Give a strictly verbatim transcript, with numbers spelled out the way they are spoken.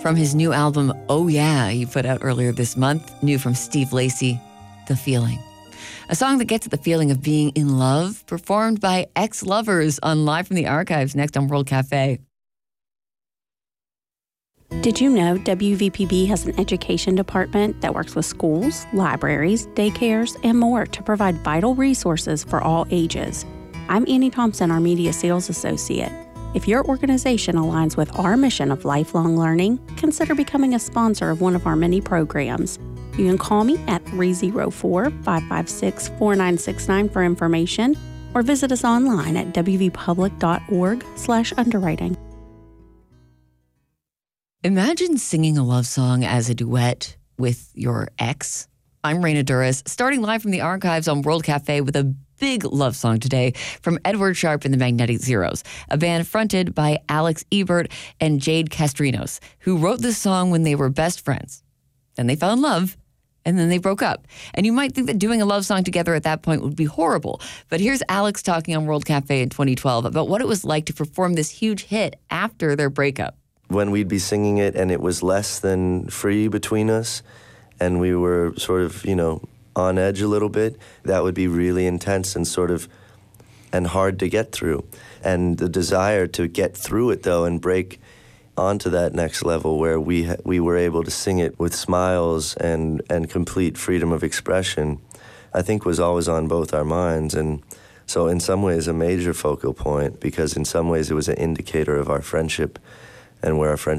From his new album, Oh Yeah, he put out earlier this month, new from Steve Lacy, The Feeling. A song that gets at the feeling of being in love, performed by ex-lovers on Live from the Archives, next on World Cafe. Did you know W V P B has an education department that works with schools, libraries, daycares, and more to provide vital resources for all ages? I'm Annie Thompson, our Media Sales Associate. If your organization aligns with our mission of lifelong learning, consider becoming a sponsor of one of our many programs. You can call me at three oh four, five five six, four nine six nine for information, or visit us online at w v public dot org slash underwriting. Imagine singing a love song as a duet with your ex. I'm Raina Duras, starting live from the archives on World Cafe with a big love song today from Edward Sharpe and the Magnetic Zeros, a band fronted by Alex Ebert and Jade Castrinos, who wrote this song when they were best friends. Then they fell in love, and then they broke up. And you might think that doing a love song together at that point would be horrible. But here's Alex talking on World Cafe in twenty twelve about what it was like to perform this huge hit after their breakup. When we'd be singing it and it was less than free between us, and we were sort of, you know, on edge a little bit, that would be really intense and sort of, and hard to get through. And the desire to get through it, though, and break onto that next level where we ha- we were able to sing it with smiles and, and complete freedom of expression, I think was always on both our minds. And so in some ways a major focal point, because in some ways it was an indicator of our friendship and where our friendship